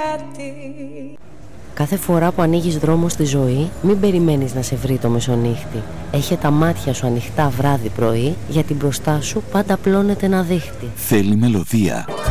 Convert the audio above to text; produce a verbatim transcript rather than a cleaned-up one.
κάτι. Κάθε φορά που ανοίγεις δρόμο στη ζωή, μην περιμένεις να σε βρει το μεσονύχτη. Έχε τα μάτια σου ανοιχτά βράδυ πρωί, γιατί μπροστά σου πάντα πλώνεται ένα δίχτυ. Θέλει μελωδία.